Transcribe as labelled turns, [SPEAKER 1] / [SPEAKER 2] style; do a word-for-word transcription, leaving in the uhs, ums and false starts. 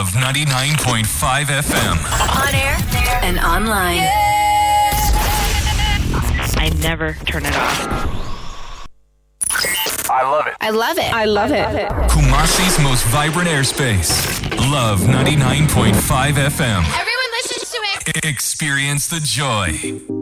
[SPEAKER 1] Love ninety-nine point five F M.
[SPEAKER 2] On air and online.
[SPEAKER 3] I never turn it off.
[SPEAKER 4] I love it.
[SPEAKER 2] I love it.
[SPEAKER 5] I love it.
[SPEAKER 1] Kumasi's most vibrant airspace. Love ninety-nine point five F M.
[SPEAKER 2] Everyone listens to it.
[SPEAKER 1] Experience the joy.